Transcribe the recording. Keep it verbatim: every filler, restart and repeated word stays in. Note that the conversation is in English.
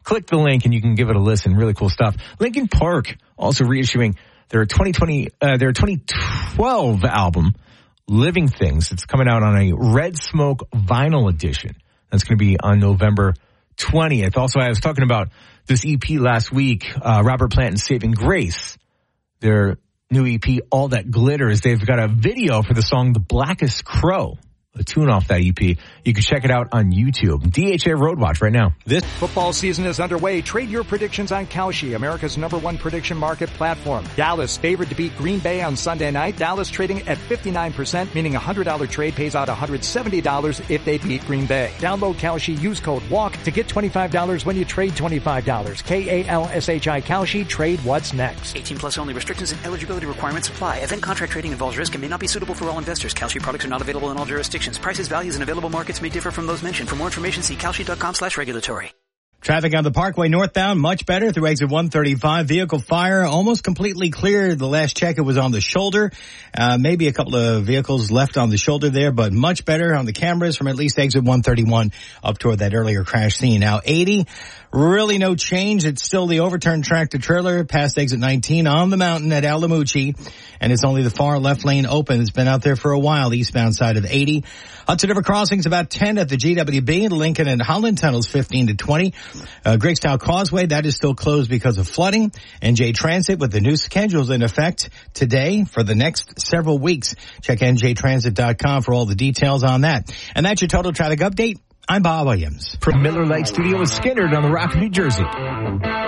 click the link and you can give it a listen. Really cool stuff. Linkin Park also reissuing their twenty twenty, uh, their twenty twelve album, Living Things. It's coming out on a Red Smoke vinyl edition. That's going to be on November twentieth. Also, I was talking about this E P last week, uh, Robert Plant and Saving Grace. Their new E P, All That Glitters. They've got a video for the song The Blackest Crow, a tune off that E P. You can check it out on YouTube. D H A Road Watch right now. This football season is underway. Trade your predictions on Kalshi, America's number one prediction market platform. Dallas favored to beat Green Bay on Sunday night. Dallas trading at fifty-nine percent, meaning a one hundred dollars trade pays out one hundred seventy dollars if they beat Green Bay. Download Kalshi, use code WALK to get twenty-five dollars when you trade twenty-five dollars. K A L S H I Kalshi, trade what's next. eighteen plus only. Restrictions and eligibility requirements apply. Event contract trading involves risk and may not be suitable for all investors. Kalshi products are not available in all jurisdictions. Prices, values, and available markets may differ from those mentioned. For more information, see kalshi.com slash regulatory. Traffic on the Parkway northbound, much better through exit one thirty-five. Vehicle fire almost completely cleared. The last check, it was on the shoulder. Uh, maybe a couple of vehicles left on the shoulder there, but much better on the cameras from at least exit one thirty-one up toward that earlier crash scene. Now eighty, really no change. It's still the overturned tractor trailer past exit nineteen on the mountain at Alamucci, and it's only the far left lane open. It's been out there for a while, the eastbound side of eighty. Hudson River Crossings about ten at the G W B. Lincoln and Holland Tunnels fifteen to twenty. Uh, Greekstown Causeway, that is still closed because of flooding. N J Transit with the new schedules in effect today for the next several weeks. Check N J transit dot com for all the details on that. And that's your total traffic update. I'm Bob Williams. From Miller Lite Studio with Skinner on the Rock, New Jersey.